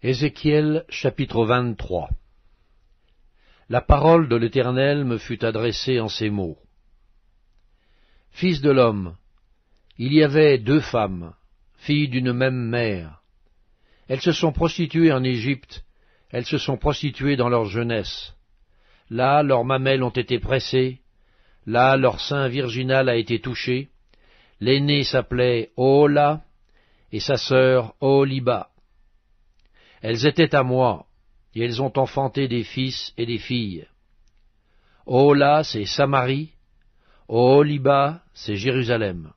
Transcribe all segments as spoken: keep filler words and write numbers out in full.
Ézéchiel chapitre vingt-trois. La parole de l'Éternel me fut adressée en ces mots. Fils de l'homme, il y avait deux femmes, filles d'une même mère. Elles se sont prostituées en Égypte, elles se sont prostituées dans leur jeunesse. Là, leurs mamelles ont été pressées, là, leur sein virginal a été touché. L'aînée s'appelait Ohola, et sa sœur Oholiba. Elles étaient à moi, et elles ont enfanté des fils et des filles. Ohola, c'est Samarie, Oholiba, c'est Jérusalem.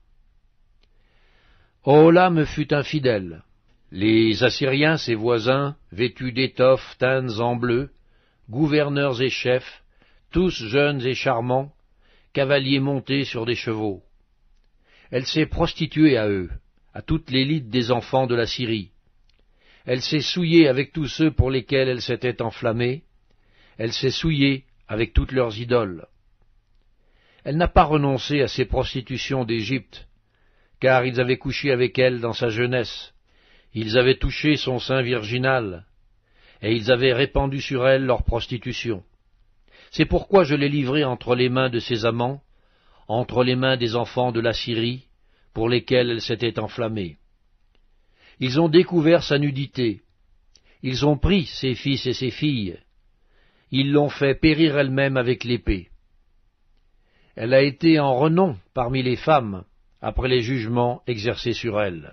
Ohola me fut infidèle. Les Assyriens, ses voisins, vêtus d'étoffes teintes en bleu, gouverneurs et chefs, tous jeunes et charmants, cavaliers montés sur des chevaux. Elle s'est prostituée à eux, à toute l'élite des enfants de la Syrie. Elle s'est souillée avec tous ceux pour lesquels elle s'était enflammée, elle s'est souillée avec toutes leurs idoles. Elle n'a pas renoncé à ses prostitutions d'Égypte, car ils avaient couché avec elle dans sa jeunesse, ils avaient touché son sein virginal, et ils avaient répandu sur elle leur prostitution. C'est pourquoi je l'ai livrée entre les mains de ses amants, entre les mains des enfants de la Syrie, pour lesquels elle s'était enflammée. Ils ont découvert sa nudité, ils ont pris ses fils et ses filles, ils l'ont fait périr elle-même avec l'épée. Elle a été en renom parmi les femmes, après les jugements exercés sur elle.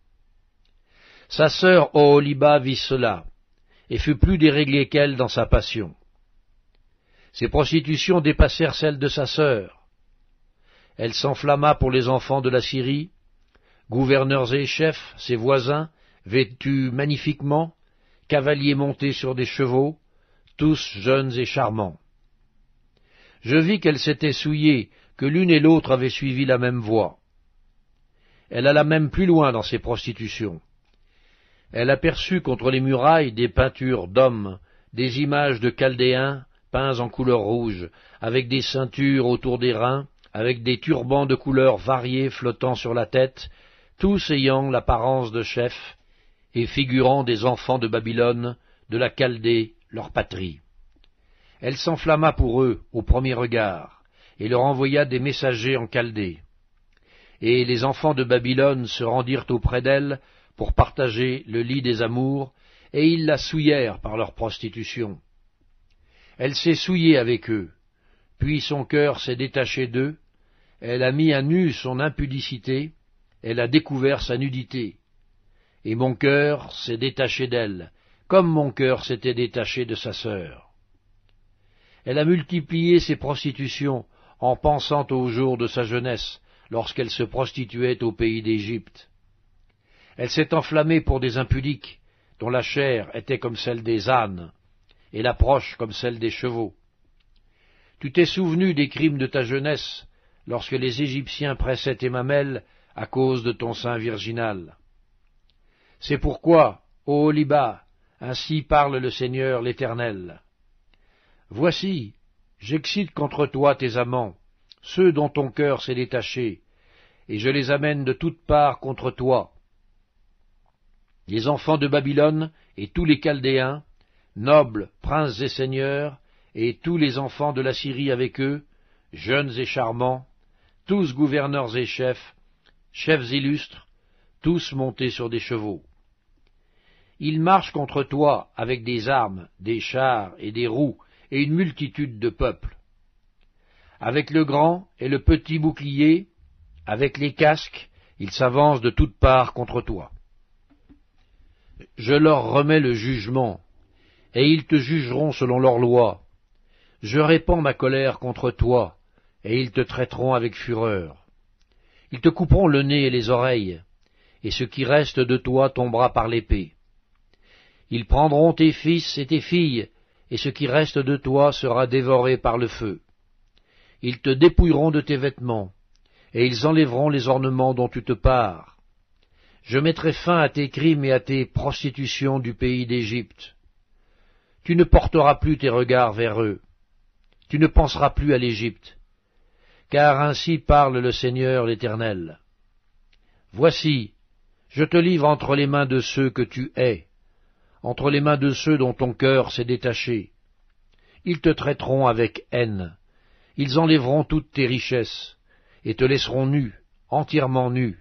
Sa sœur Oholiba vit cela, et fut plus déréglée qu'elle dans sa passion. Ses prostitutions dépassèrent celles de sa sœur. Elle s'enflamma pour les enfants de la Syrie, gouverneurs et chefs, ses voisins, vêtus magnifiquement, cavaliers montés sur des chevaux, tous jeunes et charmants. Je vis qu'elle s'était souillée, que l'une et l'autre avaient suivi la même voie. Elle alla même plus loin dans ses prostitutions. Elle aperçut contre les murailles des peintures d'hommes, des images de Chaldéens peints en couleur rouge, avec des ceintures autour des reins, avec des turbans de couleurs variées flottant sur la tête, tous ayant l'apparence de chefs, et figurant des enfants de Babylone, de la Chaldée, leur patrie. Elle s'enflamma pour eux au premier regard, et leur envoya des messagers en Chaldée. Et les enfants de Babylone se rendirent auprès d'elle pour partager le lit des amours, et ils la souillèrent par leur prostitution. Elle s'est souillée avec eux, puis son cœur s'est détaché d'eux, elle a mis à nu son impudicité, elle a découvert sa nudité, et mon cœur s'est détaché d'elle, comme mon cœur s'était détaché de sa sœur. Elle a multiplié ses prostitutions en pensant aux jours de sa jeunesse, lorsqu'elle se prostituait au pays d'Égypte. Elle s'est enflammée pour des impudiques, dont la chair était comme celle des ânes, et l'approche comme celle des chevaux. Tu t'es souvenu des crimes de ta jeunesse, lorsque les Égyptiens pressaient tes mamelles à cause de ton sein virginal. C'est pourquoi, ô Oholiba, ainsi parle le Seigneur l'Éternel. Voici, j'excite contre toi tes amants, ceux dont ton cœur s'est détaché, et je les amène de toutes parts contre toi. Les enfants de Babylone et tous les Chaldéens, nobles, princes et seigneurs, et tous les enfants de la Syrie avec eux, jeunes et charmants, tous gouverneurs et chefs, chefs illustres, tous montés sur des chevaux. Ils marchent contre toi avec des armes, des chars et des roues, et une multitude de peuples. Avec le grand et le petit bouclier, avec les casques, ils s'avancent de toutes parts contre toi. Je leur remets le jugement, et ils te jugeront selon leur loi. Je répands ma colère contre toi, et ils te traiteront avec fureur. Ils te couperont le nez et les oreilles, et ce qui reste de toi tombera par l'épée. Ils prendront tes fils et tes filles, et ce qui reste de toi sera dévoré par le feu. Ils te dépouilleront de tes vêtements, et ils enlèveront les ornements dont tu te pares. Je mettrai fin à tes crimes et à tes prostitutions du pays d'Égypte. Tu ne porteras plus tes regards vers eux. Tu ne penseras plus à l'Égypte. Car ainsi parle le Seigneur l'Éternel. Voici, je te livre entre les mains de ceux que tu hais, entre les mains de ceux dont ton cœur s'est détaché. Ils te traiteront avec haine, ils enlèveront toutes tes richesses, et te laisseront nu, entièrement nu.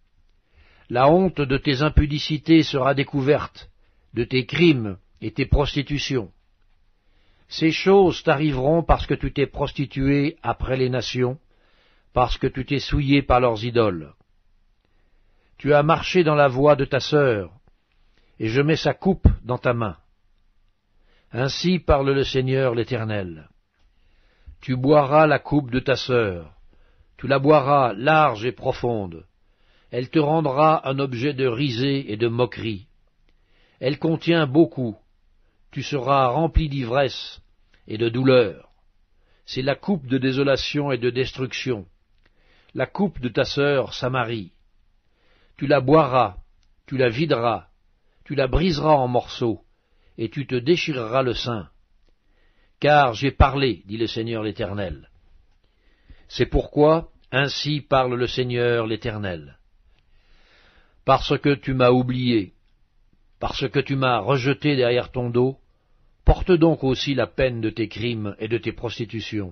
La honte de tes impudicités sera découverte, de tes crimes et tes prostitutions. Ces choses t'arriveront parce que tu t'es prostitué après les nations, parce que tu t'es souillé par leurs idoles. Tu as marché dans la voie de ta sœur, et je mets sa coupe dans ta main. Ainsi parle le Seigneur l'Éternel. Tu boiras la coupe de ta sœur, tu la boiras large et profonde. Elle te rendra un objet de risée et de moquerie. Elle contient beaucoup, tu seras rempli d'ivresse et de douleur. C'est la coupe de désolation et de destruction, la coupe de ta sœur Samarie. Tu la boiras, tu la videras, tu la briseras en morceaux, et tu te déchireras le sein. Car j'ai parlé, dit le Seigneur l'Éternel. C'est pourquoi, ainsi parle le Seigneur l'Éternel. Parce que tu m'as oublié, parce que tu m'as rejeté derrière ton dos, porte donc aussi la peine de tes crimes et de tes prostitutions.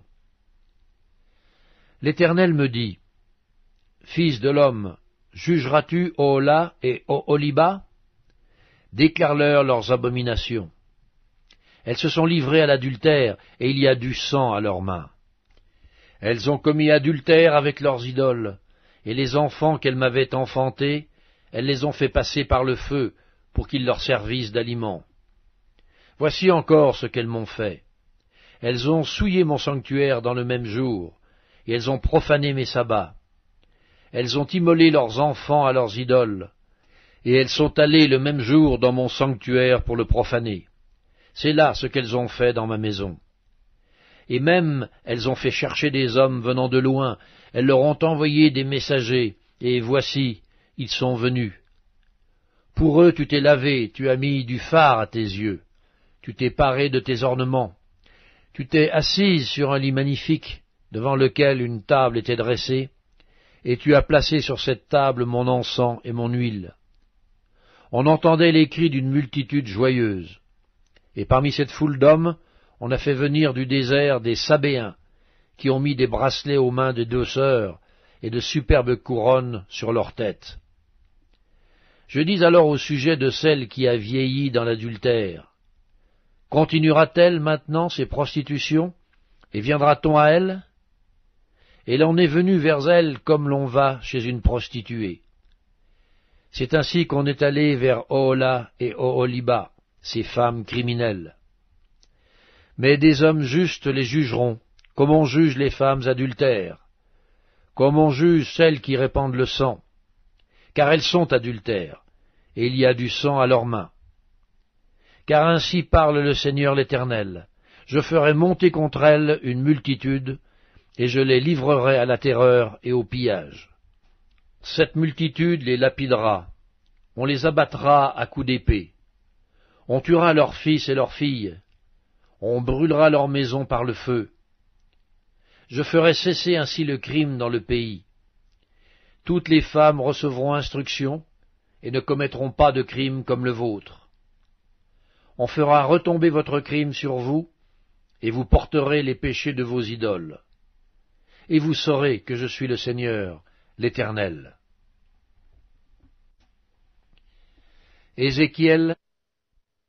L'Éternel me dit, Fils de l'homme, jugeras-tu Ohola et Oholiba? Déclare-leur leurs abominations. Elles se sont livrées à l'adultère, et il y a du sang à leurs mains. Elles ont commis adultère avec leurs idoles, et les enfants qu'elles m'avaient enfantés, elles les ont fait passer par le feu, pour qu'ils leur servissent d'aliment. Voici encore ce qu'elles m'ont fait. Elles ont souillé mon sanctuaire dans le même jour, et elles ont profané mes sabbats. Elles ont immolé leurs enfants à leurs idoles, et elles sont allées le même jour dans mon sanctuaire pour le profaner. C'est là ce qu'elles ont fait dans ma maison. Et même elles ont fait chercher des hommes venant de loin, elles leur ont envoyé des messagers, et voici, ils sont venus. Pour eux tu t'es lavé, tu as mis du fard à tes yeux, tu t'es paré de tes ornements, tu t'es assise sur un lit magnifique, devant lequel une table était dressée, et tu as placé sur cette table mon encens et mon huile. On entendait les cris d'une multitude joyeuse. Et parmi cette foule d'hommes, on a fait venir du désert des Sabéens, qui ont mis des bracelets aux mains des deux sœurs, et de superbes couronnes sur leurs têtes. Je dis alors au sujet de celle qui a vieilli dans l'adultère, continuera-t-elle maintenant ses prostitutions, et viendra-t-on à elle? Et l'on est venu vers elle comme l'on va chez une prostituée. C'est ainsi qu'on est allé vers Ohola et Oholiba, ces femmes criminelles. Mais des hommes justes les jugeront, comme on juge les femmes adultères, comme on juge celles qui répandent le sang, car elles sont adultères, et il y a du sang à leurs mains. Car ainsi parle le Seigneur l'Éternel, je ferai monter contre elles une multitude, et je les livrerai à la terreur et au pillage. Cette multitude les lapidera, on les abattra à coups d'épée, on tuera leurs fils et leurs filles, on brûlera leurs maisons par le feu. Je ferai cesser ainsi le crime dans le pays. Toutes les femmes recevront instruction, et ne commettront pas de crime comme le vôtre. On fera retomber votre crime sur vous, et vous porterez les péchés de vos idoles. Et vous saurez que je suis le Seigneur, l'Éternel. Ézéchiel